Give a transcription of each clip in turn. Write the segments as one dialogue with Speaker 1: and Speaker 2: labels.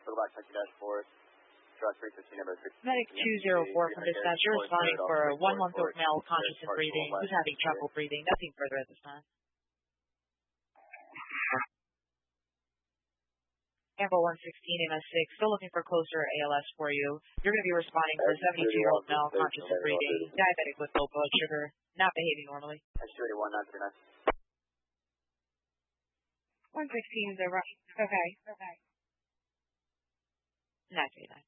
Speaker 1: Black Taxi Dashboard. Truck 315 number 6.
Speaker 2: Medic 204 from dispatch. You're responding for a 1-month-old male conscious and breathing who's having trouble breathing. Nothing further at this time. Amber 116 MS6, still looking for closer ALS for you. You're going to be responding for a 72-year-old male conscious and breathing, diabetic with low blood sugar, not behaving normally.
Speaker 1: S281 939.
Speaker 2: 116 is over. Okay. 939.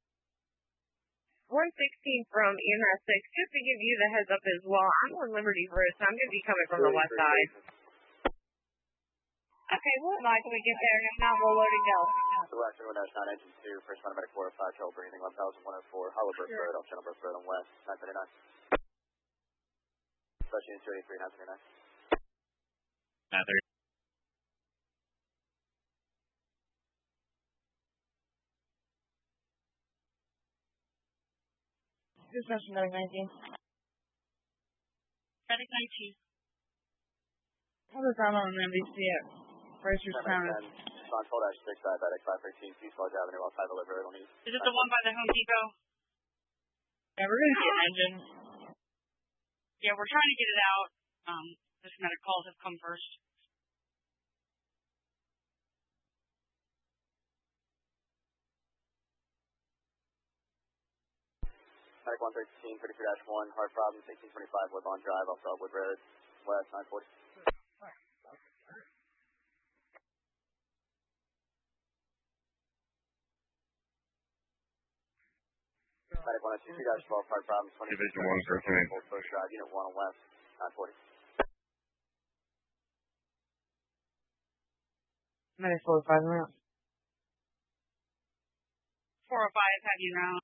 Speaker 3: 116 from EMS 6, just to give you the heads up as well, I'm on Liberty Road, so I'm going to be coming from the west side. Okay, what line can we get there? If not, we'll load and go.
Speaker 1: Black 109 engine 2, first one medic 405, trouble breathing, 1104, Hollowbrook Road, option number Road on west, 939. Special unit 283, 939.
Speaker 4: 939.
Speaker 2: Dispatch medic 19.
Speaker 3: Medic 19.
Speaker 2: What is that on MBC? First responders.
Speaker 1: Response hold dash 6, diabetic 513, Peaceful Avenue, off 5 Road on east.
Speaker 3: Is it the one by the Home Depot?
Speaker 2: Yeah, we're going to get an engine.
Speaker 3: Yeah, we're trying to get it out. This medic calls have come first.
Speaker 1: Medic 113, 33-1, heart problems, 1825 Woodlawn Drive, off Dogwood Road, west, 940. Medic 122-12, heart problems, 20.
Speaker 4: Division 1, first name.
Speaker 1: Post Drive, unit 1 on west, 940.
Speaker 2: Medic 405 around.
Speaker 3: 405, have you round?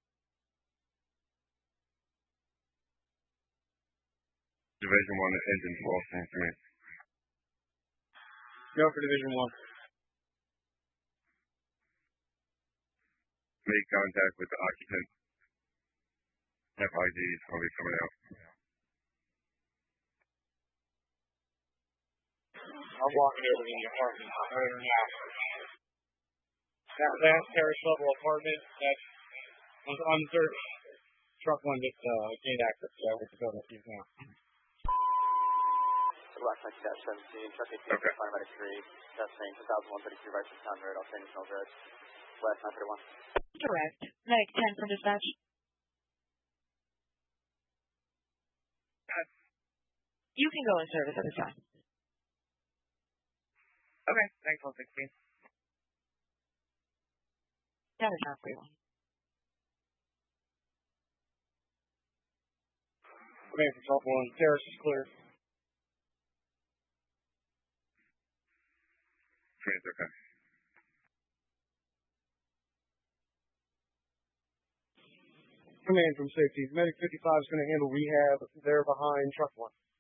Speaker 4: Division 1, engine 12, same for me.
Speaker 5: Go for Division 1.
Speaker 4: Make contact with the occupant. FID, I'll be coming out.
Speaker 5: I'm walking over to the apartment right now. That terrace level apartment, that's on the third. Truck 1 just gained access to it. We're going to see now.
Speaker 1: Black Taxi dash 17, truck 18, okay. Paramedic 3, testing 100132 right to Town Road, Los Angeles Road, west 931.
Speaker 2: Direct. Medic 10 from dispatch. You can go in service at this time.
Speaker 5: Okay, thanks, 116.
Speaker 2: That is not free one.
Speaker 5: Command for Truck 1, terrace is clear.
Speaker 4: Okay.
Speaker 5: Command from safety. Medic 55 is going to handle rehab there behind Truck 1.